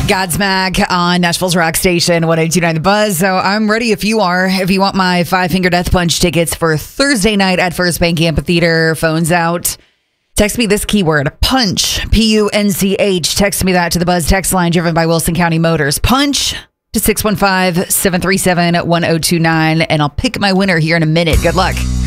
Godsmack on Nashville's Rock Station, 102.9 The Buzz. So I'm ready if you are. If you want my Five Finger Death Punch tickets for Thursday night at First Bank Amphitheater, phones out. Text me this keyword, punch, P-U-N-C-H. Text me that to the Buzz text line driven by Wilson County Motors. Punch to 615-737-1029, and I'll pick my winner here in a minute. Good luck.